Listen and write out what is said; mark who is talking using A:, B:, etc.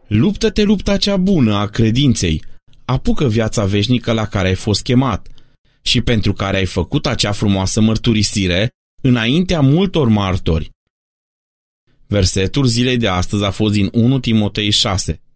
A: Luptă-te lupta cea bună a credinței, apucă viața veșnică la care ai fost chemat și pentru care ai făcut acea frumoasă mărturisire înaintea multor martori. Versetul zilei de astăzi a fost din 1 Timotei 6.